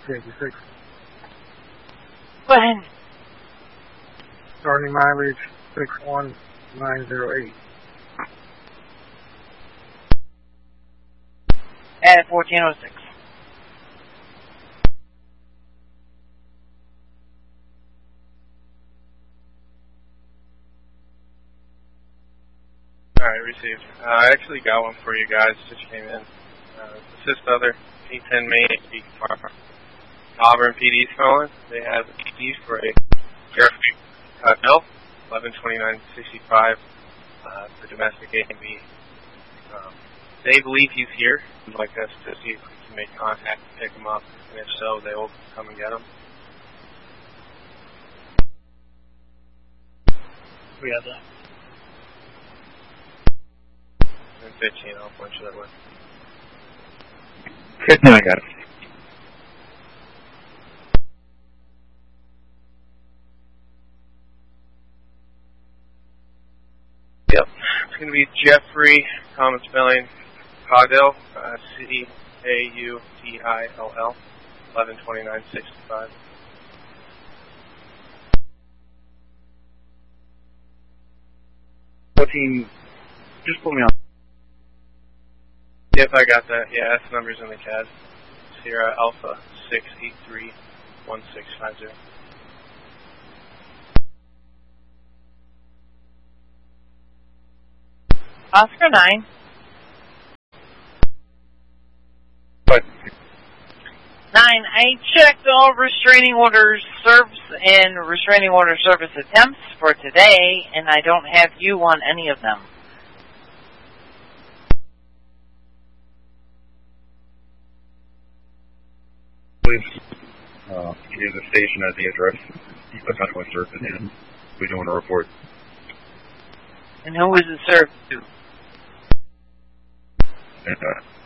56. Go ahead. Starting mileage 61908. At 1406. Alright, received. I actually got one for you guys, just came in. Assist other, P10 main, Auburn PD's calling. They have a PD for a Jeffrey Cotnell, 112965, for domestic A&B. They believe he's here. They'd like us to see if we can make contact to pick him up, and if so, they will come and get him. We have that. 15, I'll point you that way. Good, now I got it. Yep. It's going to be Jeffrey, common spelling, Caudill, Caudill, 112965. Just pull me on. Yep, I got that. Yeah, that's numbers in the CAD. Sierra Alpha 6831650. Oscar 9. What? 9. I checked all restraining orders serves and restraining order service attempts for today, and I don't have you on any of them. Please, either the station at the address, the country service, and we're doing a report. And who is it served to? And,